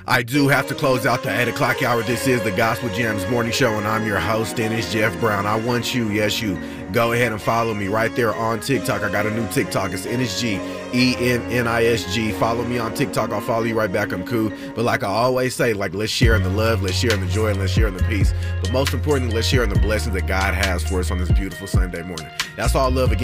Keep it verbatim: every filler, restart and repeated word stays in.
I do have to close out the eight o'clock hour. This is the Gospel Gems Morning Show, and I'm your host, Dennis Jeff Brown. I want you, yes you, go ahead and follow me right there on TikTok. I got a new TikTok. It's N S G, E N N I S G. Follow me on TikTok. I'll follow you right back. I'm cool. But like I always say, like, let's share in the love, let's share in the joy, and let's share in the peace. But most importantly, let's share in the blessings that God has for us on this beautiful Sunday morning. That's all love again.